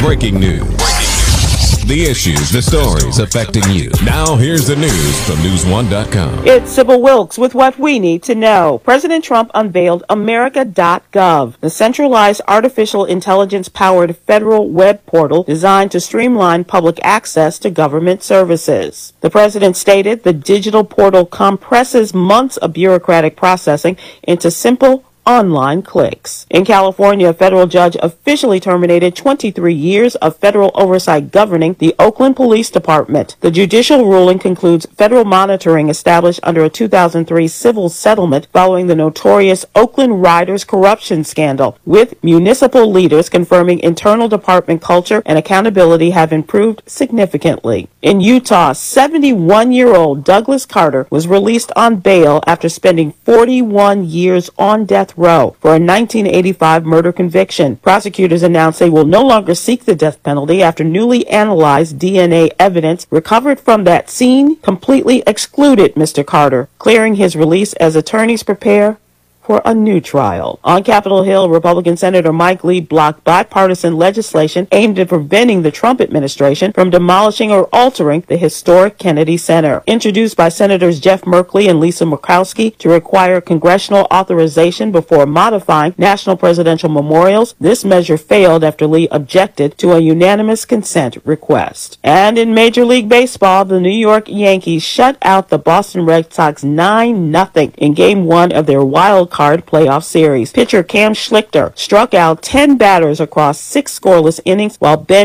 Breaking news. The issues, the stories affecting you. Now here's the news from News1.com. It's Sybil Wilkes with what we need to know. President Trump unveiled America.gov, the centralized artificial intelligence-powered federal web portal designed to streamline public access to government services. The president stated the digital portal compresses months of bureaucratic processing into simple online clicks. In California, a federal judge officially terminated 23 years of federal oversight governing the Oakland Police Department. The judicial ruling concludes federal monitoring established under a 2003 civil settlement following the notorious Oakland Riders corruption scandal, with municipal leaders confirming internal department culture and accountability have improved significantly. In Utah, 71-year-old Douglas Carter was released on bail after spending 41 years on death row for a 1985 murder conviction. Prosecutors announced they will no longer seek the death penalty after newly analyzed DNA evidence recovered from that scene completely excluded Mr. Carter, clearing his release as attorneys prepare for a new trial. On Capitol Hill, Republican Senator Mike Lee blocked bipartisan legislation aimed at preventing the Trump administration from demolishing or altering the historic Kennedy Center. Introduced by Senators Jeff Merkley and Lisa Murkowski to require congressional authorization before modifying national presidential memorials, this measure failed after Lee objected to a unanimous consent request. And in Major League Baseball, the New York Yankees shut out the Boston Red Sox 9-0 in Game 1 of their wild card playoff series. Pitcher Cam Schlichter struck out 10 batters across 6 scoreless innings, while Ben